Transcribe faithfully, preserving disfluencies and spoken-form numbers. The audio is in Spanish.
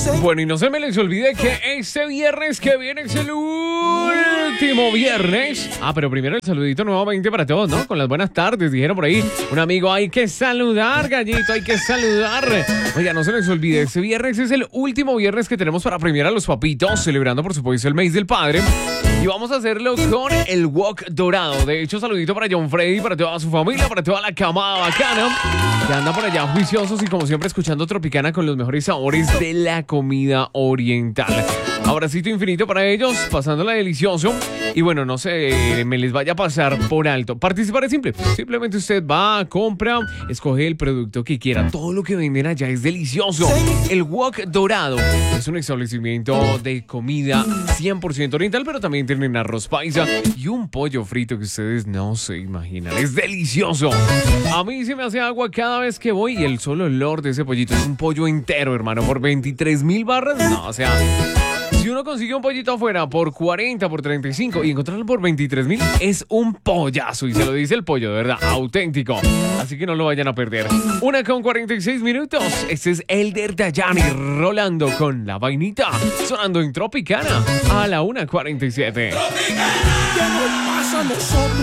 Bueno, y no se me les olvide que este viernes que viene es el último viernes. Ah, pero primero el saludito nuevamente para todos, ¿no? Con las buenas tardes, dijeron por ahí. Un amigo, hay que saludar, gallito, hay que saludar. Oiga, no se les olvide, este viernes es el último viernes que tenemos para premiar a los papitos, celebrando por supuesto el mes del padre. Y vamos a hacerlo con el wok dorado. De hecho, saludito para John Freddy, para toda su familia, para toda la camada bacana que anda por allá juiciosos y como siempre escuchando Tropicana con los mejores sabores de la comida oriental. Abracito infinito para ellos, pasándola delicioso. Y bueno, no se me les vaya a pasar por alto. Participar es simple. Simplemente usted va, compra, escoge el producto que quiera. Todo lo que venden allá es delicioso. El Wok Dorado es un establecimiento de comida cien por ciento oriental, pero también tienen arroz paisa y un pollo frito que ustedes no se imaginan. Es delicioso. A mí se me hace agua cada vez que voy y el solo olor de ese pollito es un pollo entero, hermano, por veintitrés mil barras. No, o sea... Si uno consigue un pollito afuera por cuarenta, por treinta y cinco y encontrarlo por veintitrés mil, es un pollazo. Y se lo dice el pollo, de verdad, auténtico. Así que no lo vayan a perder. Una con cuarenta y seis minutos. Este es Elder Dayani rolando con la vainita. Sonando en Tropicana a la una cuarenta y siete. ¿Qué nos pasa a nosotros?